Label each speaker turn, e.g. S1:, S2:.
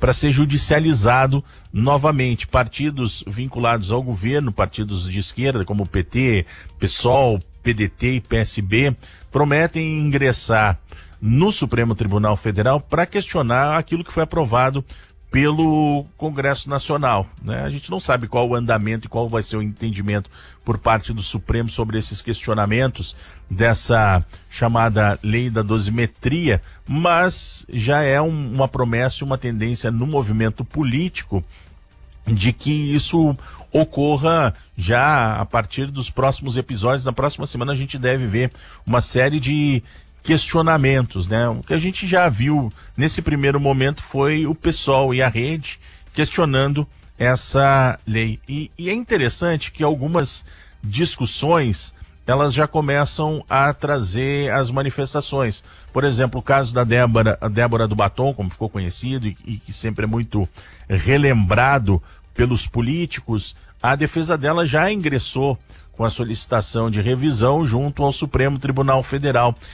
S1: para ser judicializado novamente. Partidos vinculados ao governo, partidos de esquerda como o PT, PSOL, PDT e PSB, prometem ingressar no Supremo Tribunal Federal para questionar aquilo que foi aprovado pelo Congresso Nacional, né? A gente não sabe qual o andamento e qual vai ser o entendimento por parte do Supremo sobre esses questionamentos dessa chamada lei da dosimetria, mas já é uma promessa e uma tendência no movimento político de que isso ocorra já a partir dos próximos episódios. Na próxima semana a gente deve ver uma série de questionamentos, né? O que a gente já viu nesse primeiro momento foi o PSOL e a Rede questionando essa lei. E é interessante que algumas discussões elas já começam a trazer as manifestações. Por exemplo, o caso da Débora do Batom, como ficou conhecido e que sempre é muito relembrado pelos políticos, a defesa dela já ingressou com a solicitação de revisão junto ao Supremo Tribunal Federal.